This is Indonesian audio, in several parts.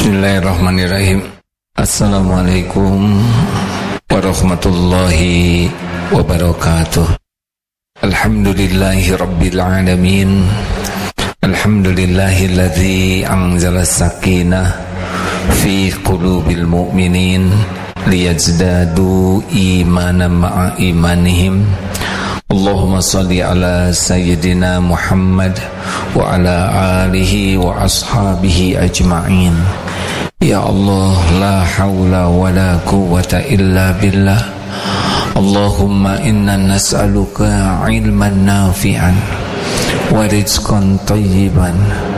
Bismillahirrahmanirrahim. Assalamualaikum warahmatullahi wabarakatuh. Alhamdulillahi rabbil alamin. Alhamdulillahilladzi anzala sakinah fi qulubil mu'minin liyazdadu imanan ma'a imanihim. Allahumma salli ala sayyidina Muhammad wa ala alihi wa ashabihi ajma'in. Ya Allah, la hawla wa la quwwata illa billah. Allahumma inna nas'aluka ilman nafi'an wa rizqan tayyiban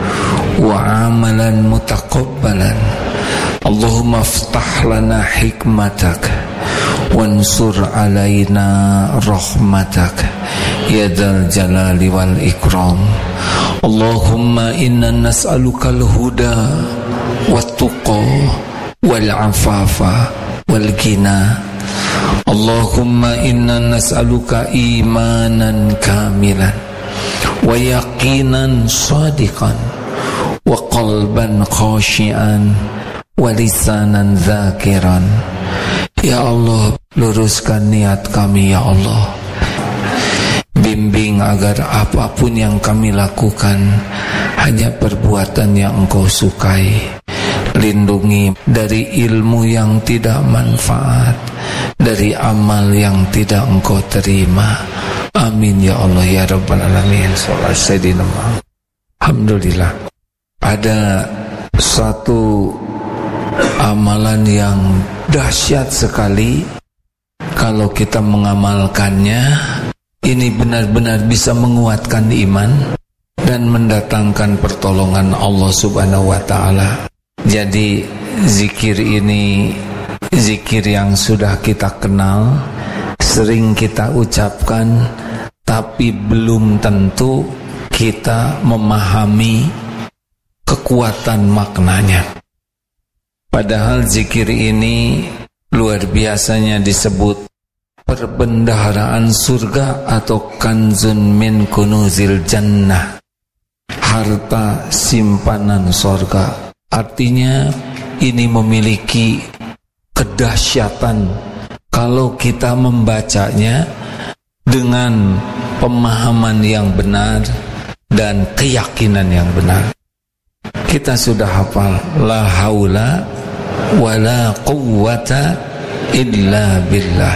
wa amalan mutaqabbalan. Allahumma aftah lana hikmatak wansur alaina rahmatak ya dzal jalali wal ikram. Allahumma inna nas'aluka al-huda wat-tuqa wal afafa wal ghina. Allahumma inna nas'aluka imanan kamilan wa yaqinan shadiqan wa qalban khashian wa lisanan dzakiran. Ya Allah, luruskan niat kami ya Allah. Bimbing agar apapun yang kami lakukan hanya perbuatan yang Engkau sukai. Lindungi dari ilmu yang tidak manfaat, dari amal yang tidak Engkau terima. Amin ya Allah ya Rabbal Alamin. Alhamdulillah. Ada satu amalan yang dahsyat sekali. Kalau kita mengamalkannya, ini benar-benar bisa menguatkan iman dan mendatangkan pertolongan Allah Subhanahu wa ta'ala. Jadi zikir ini zikir yang sudah kita kenal, sering kita ucapkan, tapi belum tentu kita memahami kekuatan maknanya. Padahal zikir ini luar biasanya disebut perbendaharaan surga atau kanzun min kunuzil jannah, harta simpanan surga. Artinya ini memiliki kedahsyatan kalau kita membacanya dengan pemahaman yang benar dan keyakinan yang benar. Kita sudah hafal la haula wala quwwata illa billah.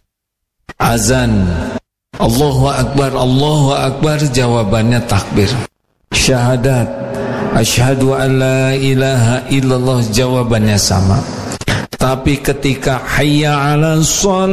Azan Allahu Akbar, jawabannya takbir. Syahadat asyhadu an la ilaha illallah, jawabannya sama. Tapi ketika hayya 'alas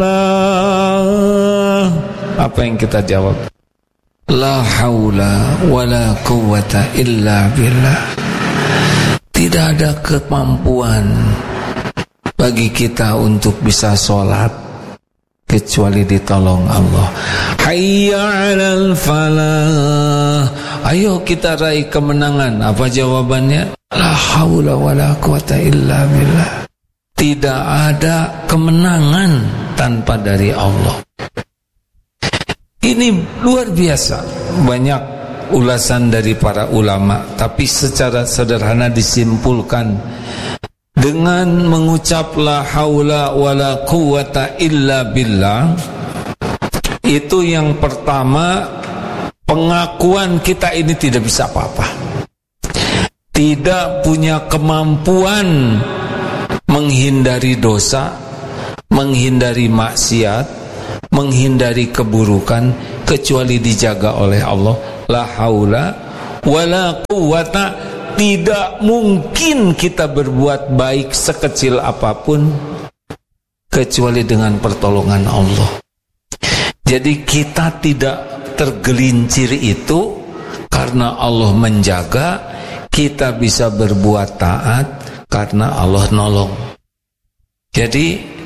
shalah, apa yang kita jawab? La haula wala quwwata illa billah. Tidak ada kemampuan bagi kita untuk bisa sholat kecuali ditolong Allah. Hayya 'alal falah, ayo kita raih kemenangan. Apa jawabannya? La haula wala quwwata illa billah. Tidak ada kemenangan tanpa dari Allah. Ini luar biasa. Banyak ulasan dari para ulama, tapi secara sederhana disimpulkan dengan mengucap la haula wala quwwata illa billah. Itu yang pertama, pengakuan kita ini tidak bisa apa-apa, tidak punya kemampuan menghindari dosa, menghindari maksiat, menghindari keburukan, kecuali dijaga oleh Allah. La haula wala quwwata, tidak mungkin kita berbuat baik sekecil apapun kecuali dengan pertolongan Allah. Jadi kita tidak tergelincir itu karena Allah menjaga, kita bisa berbuat taat karena Allah nolong. Jadi